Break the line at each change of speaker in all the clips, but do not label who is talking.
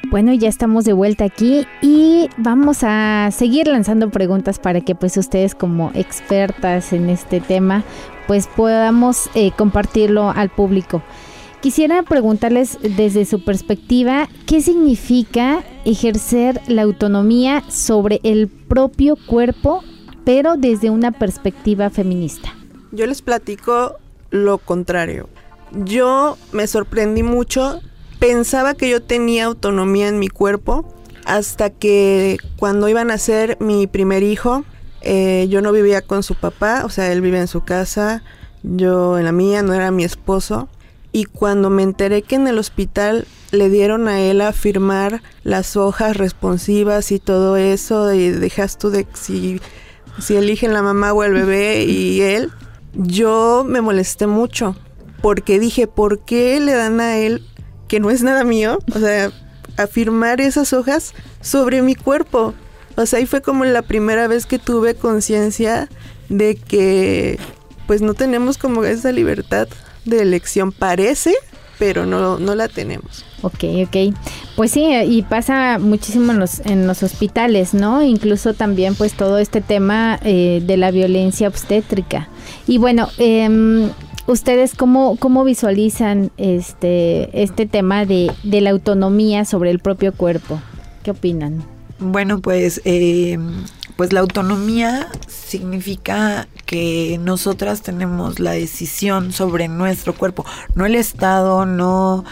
Bueno, ya estamos de vuelta aquí y vamos a seguir lanzando preguntas para que pues ustedes como expertas en este tema pues podamos compartirlo al público. Quisiera preguntarles desde su perspectiva, ¿qué significa ejercer la autonomía sobre el propio cuerpo, pero desde una perspectiva feminista?
Yo les platico lo contrario. Yo me sorprendí mucho, pensaba que yo tenía autonomía en mi cuerpo, hasta que cuando iban a nacer mi primer hijo, yo no vivía con su papá, o sea, él vive en su casa, yo en la mía, no era mi esposo. Y cuando me enteré que en el hospital le dieron a él a firmar las hojas responsivas y todo eso, y dejas tú de si eligen la mamá o el bebé y él, yo me molesté mucho, porque dije, ¿por qué le dan a él, que no es nada mío, o sea, a firmar esas hojas sobre mi cuerpo? O sea, ahí fue como la primera vez que tuve conciencia de que pues no tenemos como esa libertad de elección, parece, pero no la tenemos.
Ok. Pues sí, y pasa muchísimo en los hospitales, ¿no? Incluso también pues todo este tema de la violencia obstétrica. Y bueno, ¿ustedes cómo visualizan este tema de la autonomía sobre el propio cuerpo? ¿Qué opinan?
Bueno, pues la autonomía significa que nosotras tenemos la decisión sobre nuestro cuerpo, no el Estado, no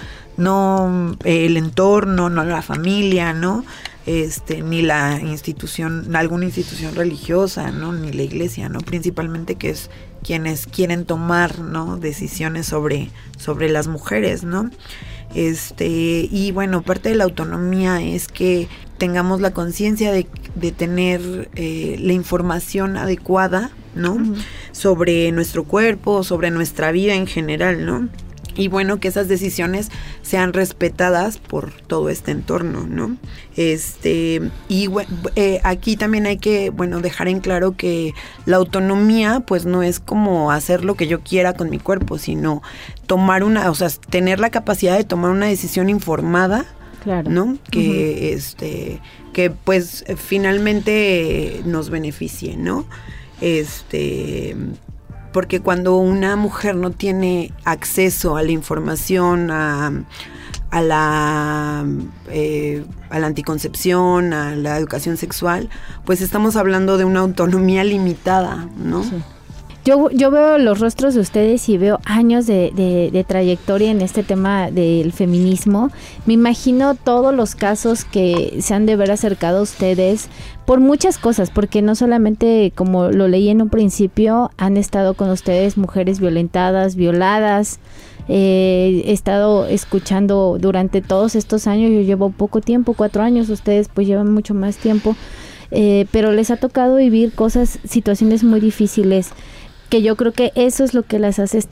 el entorno, no la familia, ¿no? Ni la institución, alguna institución religiosa, ¿no? Ni la iglesia, ¿no? Principalmente que es quienes quieren tomar, ¿no? Decisiones sobre las mujeres, ¿no? Y bueno, parte de la autonomía es que tengamos la conciencia de tener la información adecuada, ¿no? Uh-huh. Sobre nuestro cuerpo, sobre nuestra vida en general, ¿no? Y bueno, que esas decisiones sean respetadas por todo este entorno, ¿no? Aquí también hay que, dejar en claro que la autonomía, pues no es como hacer lo que yo quiera con mi cuerpo, sino tener la capacidad de tomar una decisión informada, claro, ¿no? Que, uh-huh, que pues finalmente nos beneficie, ¿no? Porque cuando una mujer no tiene acceso a la información, a la anticoncepción, a la educación sexual, pues estamos hablando de una autonomía limitada, ¿no? Sí.
Yo veo los rostros de ustedes y veo años de trayectoria en este tema del feminismo. Me imagino todos los casos que se han de ver acercado a ustedes por muchas cosas, porque no solamente, como lo leí en un principio, han estado con ustedes mujeres violentadas, violadas. He estado escuchando durante todos estos años, yo llevo poco tiempo, 4 años, ustedes pues llevan mucho más tiempo, pero les ha tocado vivir situaciones muy difíciles, que yo creo que eso es lo que las hace